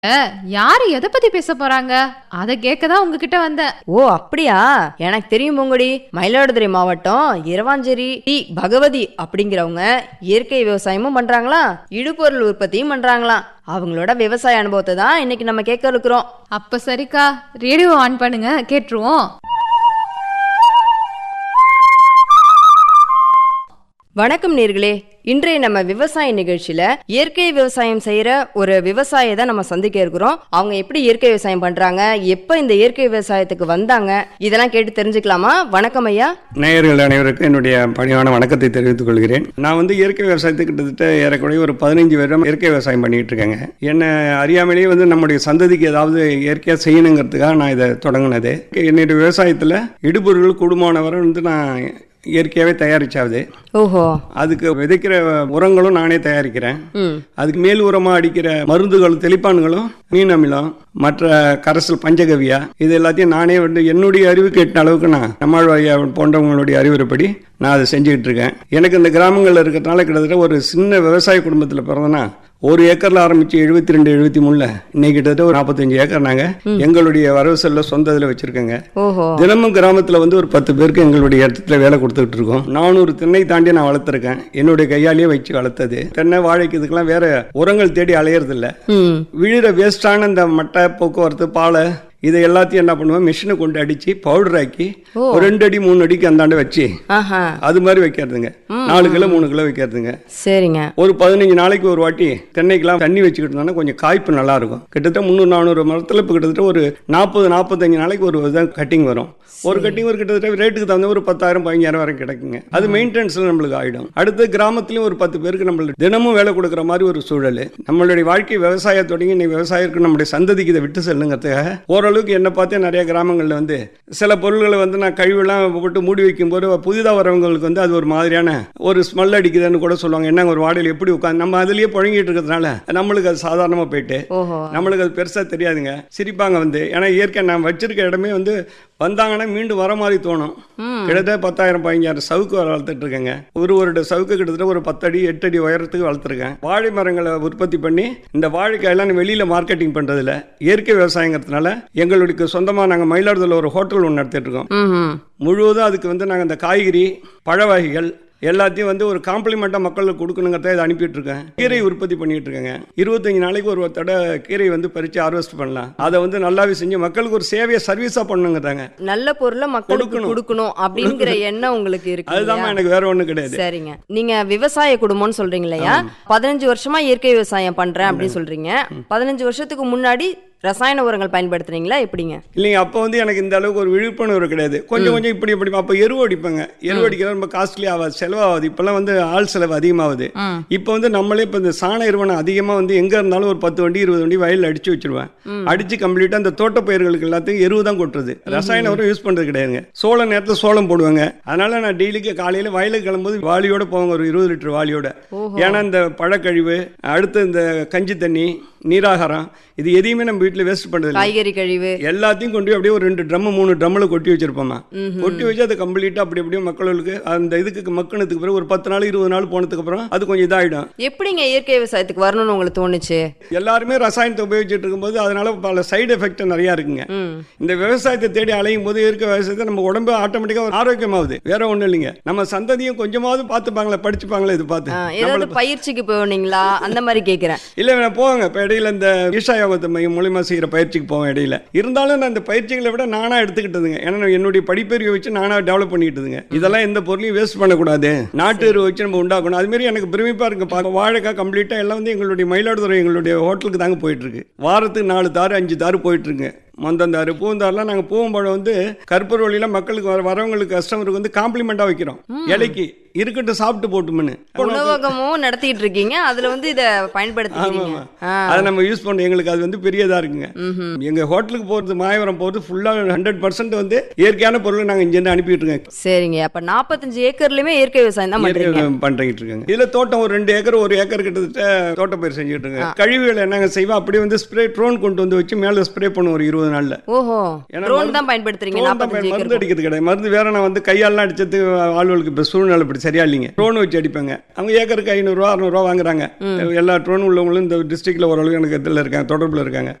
யாரு எதை பத்தி பேச போறாங்க அத கேட்கதான் உங்ககிட்ட வந்தேன். ஓ அப்படியா? எனக்கு தெரியும் பொங்குடி. மயிலாடுதுறை மாவட்டம் இரவாஞ்சேரி டி பகவதி அப்படிங்கிறவங்க இயற்கை விவசாயமும் பண்றாங்களா, இடுபொருள் உற்பத்தியும் பண்றாங்களாம். அவங்களோட விவசாய அனுபவத்தை தான் இன்னைக்கு நம்ம கேட்க இருக்கிறோம். அப்ப சரிக்கா, ரேடியோ ஆன் பண்ணுங்க, கேட்டுருவோம். வணக்கம் நேர்களே. இன்றைய நம்ம விவசாய நிகழ்ச்சியில இயற்கை விவசாயம் செய்யற ஒரு விவசாயியை தான் நம்ம சந்திக்க இருக்கிறோம். அவங்க எப்படி இயற்கை விவசாயம் பண்றாங்க, எப்ப இந்த இயற்கை விவசாயத்துக்கு வந்தாங்க, இதெல்லாம் கேட்டு தெரிஞ்சுக்கலாமா? வணக்கம் ஐயா. நேயர்கள் அனைவருக்கும் என்னுடைய பணிவான வணக்கத்தை தெரிவித்துக் கொள்கிறேன். நான் வந்து இயற்கை விவசாயத்துக்கு கிட்டத்தட்ட ஏறக்குறைய ஒரு 15 வருடம் இயற்கை விவசாயம் பண்ணிட்டு இருக்கேங்க. என்னை அறியாமலேயே வந்து நம்முடைய சந்ததிக்கு ஏதாவது இயற்கையாக செய்யணுங்கிறதுக்காக நான் இதை தொடங்கினது. என்னுடைய விவசாயத்தில் இடுபொருள் கூடுமான வரை வந்து நான் இயற்கையாகவே தயாரிச்சாவது. ஓஹோ. அதுக்கு விதைக்கிற உரங்களும் நானே தயாரிக்கிறேன். அதுக்கு மேல் உரமாக அடிக்கிற மருந்துகளும் தெளிப்பான்களும் மீன் அமிலம் மற்ற கரைசல் பஞ்சகவியா இது எல்லாத்தையும் நானே வந்து என்னுடைய அறிவுக்கு எட்ட அளவுக்கு நான் நம்மாழ்வாயா போன்றவங்களுடைய அறிவுரைப்படி நான் அதை செஞ்சுக்கிட்டு இருக்கேன். எனக்கு இந்த கிராமங்களில் இருக்கிறதுனால கிட்டத்தட்ட ஒரு சின்ன விவசாய குடும்பத்தில் பிறந்தனா 1 ஏக்கர்ல ஆரம்பிச்சு 72 73 இன்னைக்கு கிட்டத்தட்ட ஒரு 45 ஏக்கர் நாங்க எங்களுடைய வரவு செல்ல சொந்த இதில் வச்சிருக்கோங்க. தினமும் கிராமத்துல வந்து ஒரு 10 பேருக்கு எங்களுடைய இடத்துல வேலை கொடுத்துட்டு இருக்கோம். 400 தென்னை தாண்டி நான் வளர்த்துருக்கேன். என்னுடைய கையாலேயே வச்சு வளர்த்தது. தென்னை வாழைக்கு இதுக்கெல்லாம் வேற உரங்கள் தேடி அலையறது இல்லை. விழுற வேஸ்டான இந்த மட்டை போக்குவரத்து பாலை இதை எல்லாத்தையும் என்ன பண்ணுவோம், மிஷினை கொண்டு அடிச்சு பவுடர் ஆக்கி ஒரு 2 அடி 3 அடிக்கு அந்தாண்ட வச்சு அது மாதிரி வைக்கிறதுங்க. 4 கிலோ 3 கிலோ வைக்கிறதுங்க. சரிங்க. ஒரு 15 நாளைக்கு ஒரு வாட்டி தென்னைக்கெல்லாம் தண்ணி வச்சுக்கிட்டோம்னா கொஞ்சம் காய்ப்பு நல்லா இருக்கும். கிட்டத்தட்ட 300-400 மரத்தில் இப்போ கிட்டத்தட்ட ஒரு 40-45 நாளைக்கு ஒரு கட்டிங் வரும். ஒரு கட்டிங் ஒரு கிட்டத்தட்ட ரேட்டுக்கு தகுந்த ஒரு 10,000-15,000 வரைக்கும் கிடைக்குங்க. அது மெயின்டெனன்ஸ்ல நம்மளுக்கு ஆயிடும். அடுத்து கிராமத்திலையும் ஒரு 10 பேருக்கு நம்மளுக்கு தினமும் வேலை கொடுக்குற மாதிரி ஒரு சூழல். நம்மளுடைய வாழ்க்கை விவசாயத்தோடய இன்னைக்கு விவசாயிற்கு நம்முடைய சந்ததிக்கு இதை விட்டு செல்லுங்கிறதுக்காக ஓரளவுக்கு என்னை பார்த்தே நிறைய கிராமங்களில் வந்து சில பொருள்களை வந்து நான் கழிவுலாம் போட்டு மூடி வைக்கும் போது புதிதாக வரவங்களுக்கு வந்து அது ஒரு மாதிரியான ஒரு ஸ்மெல் அடிக்குதுன்னு கூட சொல்லுவாங்க. என்னங்க ஒரு வாடையில் எப்படி உட்காந்து நம்ம அதுலயே புழங்கிட்டு இருக்கிறதுனால நம்மளுக்கு அது சாதாரணமாக போயிட்டு நம்மளுக்கு அது பெருசாக தெரியாதுங்க. சிரிப்பாங்க வந்து. ஏன்னா இயற்கை நான் வச்சிருக்க இடமே வந்து வந்தாங்கன்னா மீண்டும் வர மாதிரி தோணும். கிட்டத்தட்ட 10,000-15,000 சவுக்கு வளர்த்துட்டு இருக்கேங்க. ஒரு சவுக்கு கிட்டத்தட்ட ஒரு 10 அடி 8 அடி உயரத்துக்கு வளர்த்துருக்கேன். வாழை மரங்களை உற்பத்தி பண்ணி இந்த வாழைக்காயெல்லாம் வெளியில மார்க்கெட்டிங் பண்றதுல இயற்கை விவசாயங்கிறதுனால எங்களுக்கு சொந்தமா நாங்க மயிலாடுதுறையில் ஒரு ஹோட்டல் ஒன்று நடத்திட்டு இருக்கோம். முழுவதும் அதுக்கு வந்து நாங்கள் இந்த காய்கறி பழ வகைகள் எல்லாத்தையும் வந்து ஒரு காம்ப்ளிமெண்டா மக்களுக்கு கொடுக்கணுங்கிறத இதை அனுப்பிட்டு இருக்கேன். கீரை உற்பத்தி பண்ணிட்டு இருக்கேங்க. 25 நாளைக்கு ஒரு தடவை கீரை வந்து பறிச்சு ஹார்வெஸ்ட் பண்ணலாம். அதை வந்து நல்லாவே செஞ்சு மக்களுக்கு ஒரு சேவையை சர்வீஸா பண்ணுங்கிறதாங்க. நல்ல பொருளை மக்களுக்கு கொடுக்கணும் அப்படிங்கிற எண்ணம் உங்களுக்கு இருக்கு. அதுதான் எனக்கு வேற ஒண்ணு கிடையாது. சரிங்க. நீங்க விவசாய குடும்பம்னு சொல்றீங்க இல்லையா? 15 வருஷமா இயற்கை விவசாயம் பண்றேன் அப்படின்னு சொல்றீங்க. 15 வருஷத்துக்கு முன்னாடி ரசாயன உரங்கள் பயன்படுத்துறீங்களா எப்படிங்க? இல்லைங்க, அப்போ வந்து எனக்கு இந்த அளவுக்கு ஒரு விழிப்புணர்வு கிடையாது. கொஞ்சம் கொஞ்சம் இப்படி அப்போ எருவு அடிப்பாங்க. எருவு அடிக்கிறது ரொம்ப காஸ்ட்லி ஆகாது, செலவாகுது. இப்பெல்லாம் வந்து ஆள் செலவு அதிகமாகுது. இப்போ வந்து நம்மளே இப்போ இந்த சாண எருவனை அதிகமாக வந்து எங்க இருந்தாலும் ஒரு 10 வண்டி 20 வண்டி வயலில் அடிச்சு வச்சிருவேன். அடிச்சு கம்ப்ளீட்டா அந்த தோட்ட பயிர்களுக்கு எல்லாத்தையும் எருவு தான் கொட்டுறது. ரசாயன உரம் யூஸ் பண்றது கிடையாதுங்க. சோள நேரத்தில் சோளம் போடுவாங்க. அதனால நான் டெய்லிக்கு காலையில வயலுக்கு கிளம்பும்போது வாளியோட போவாங்க, ஒரு 20 லிட்டர் வாளியோட. ஏன்னா இந்த பழக்கழிவு, அடுத்து இந்த கஞ்சி தண்ணி, நீராகாரம், இது எதையுமே நம்ம வீட்டில் வேஸ்ட் பண்றது, காய்கறி கழிவு எல்லாத்தையும் கொண்டு அப்படியே ஒரு 2 ட்ரம் 3 ட்ரம்ல கொட்டி வச்சிருப்போமா. கொட்டி வச்சு அதை கம்ப்ளீட்டா அப்படி அப்படியே மக்களுக்கு அந்த இதுக்கு மக்களுக்கு பிறகு ஒரு 10 நாள் 20 நாள் போனதுக்கு அப்புறம் அது கொஞ்சம் இதாயிடும். எப்படிங்க இயற்கை விவசாயத்துக்கு வரணும்னு உங்களுக்கு தோணுச்சு? எல்லாருமே ரசாயனத்தை உபயோகிச்சுட்டு இருக்கும்போது அதனால பல சைடு எஃபெக்ட் நிறைய இருக்குங்க. இந்த விவசாயத்தை தேடி அலையும் போது இயற்கை விவசாயத்தை நம்ம உடம்பு ஆட்டோமேட்டிக்கா ஆரோக்கியமாகுது. வேற ஒண்ணு இல்லைங்க. நம்ம சந்ததியும் கொஞ்சமாவது பார்த்துப்பாங்களா, படிச்சுப்பாங்களா, இது பார்த்து ஏதாவது பயிற்சிக்கு போனீங்களா அந்த மாதிரி கேட்கிறேன். இல்ல போவாங்க. இப்ப இடையில இந்த ஈஷா யோகத்தை மையம் மூலமா செய்யற பயிற்சிக்கு போவேன் இடையில. இருந்தாலும் நான் இந்த பயிற்சிகளை விட நானா எடுத்துக்கிட்டதுங்க. ஏன்னா என்னுடைய படிப்பறிவை வச்சு நானா டெவலப் பண்ணிக்கிட்டதுங்க. இதெல்லாம் எந்த பொருளையும் வேஸ்ட் பண்ணக்கூடாது, நாட்டு எருவை வச்சு நம்ம உண்டாக்கணும். அது மாதிரி எனக்கு பெருமைப்பா இருக்கு. வாழைக்காய் கம்ப்ளீட்டா எல்லாம் வந்து எங்களுடைய மயிலாடுதுறை எங்களுடைய ஹோட்டலுக்கு தாங்க போயிட்டு இருக்கு. வாரத்துக்கு 4 தாறு 5 தாறு போயிட்டு இருக்கு. மந்தந்தாறு பூந்தாறுலாம் நாங்கள் பூவம்பழம் வந்து கற்பூர வழியில் மக்களுக்கு வரவங்களுக்கு கஸ்டமருக்கு வந்து காம்ப்ளிமெண்ட்டாக வைக்கிறோம். இலைக்கு இருக்கட்டும் சாப்பிட்டு போட்டுமுன்னு உணவகமும் நடத்திட்டு இருக்கீங்க. அதுல வந்து இதை பயன்படுத்திக்கிறீங்க. அதை நம்ம யூஸ் பண்ணோம். எங்களுக்கு அது வந்து பெரியதா இருக்குங்க. எங்க ஹோட்டலுக்கு போறது மாயவரம் போறது ஃபுல்லா 100% வந்து இயற்கையான பொருளை நாங்கள் இங்கிருந்து அனுப்பிட்டு இருக்கோம். சரிங்க. அப்ப 45 ஏக்கர்லயுமே இயற்கை விவசாயம் தான் பண்ணிட்டு இருக்காங்க. இதுல தோட்டம் ஒரு 2 ஏக்கர் 1 ஏக்கர் கிட்டத்தட்ட தோட்டப்பயிர் செஞ்சுட்டு இருக்காங்க. கழிவுகளை என்னங்க செய்வோம், அப்படியே வந்து ஸ்ப்ரே ட்ரோன் கொண்டு வந்து வச்சு மேல ஸ்ப்ரே பண்ணுவோம் ஒரு 20 நாள்ல. ஓஹோ, ட்ரோன் தான் பயன்படுத்துறீங்க? மருந்து அடிக்கிறது கிடையாது. மருந்து வேற நான் வந்து கையாலாம் அடிச்சது ஆளுகளுக்கு இப்ப சூழ்நிலை சரியா இல்லைங்க. ட்ரோன் வச்சு அடிப்பாங்க. அவங்க ஏக்கருக்கு 500 ரூபா 600 ரூபா வாங்குறாங்க. எல்லா ட்ரோன் உள்ளவங்களும் இந்த டிஸ்ட்ரிக்ட்ல ஓரளவு எனக்கு இதில் இருக்காங்க, தொடர்பில் இருக்காங்க.